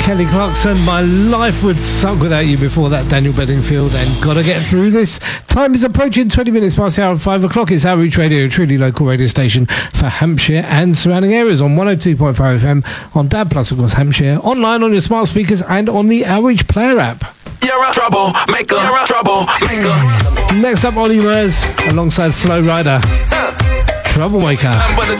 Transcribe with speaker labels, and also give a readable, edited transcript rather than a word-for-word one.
Speaker 1: Kelly Clarkson, My Life Would Suck Without You. Before that, Daniel Bedingfield and Gotta Get Through This. Time is approaching 20 minutes past the hour of 5 o'clock. It's Outreach Radio, a truly local radio station for Hampshire and surrounding areas on 102.5 FM, on DAB Plus, of course, Hampshire, online on your smart speakers and on the Outreach Player app.
Speaker 2: You're a troublemaker, you're a troublemaker.
Speaker 1: Next up, Ollie Murs alongside Flo Rida. Troublemaker.
Speaker 2: But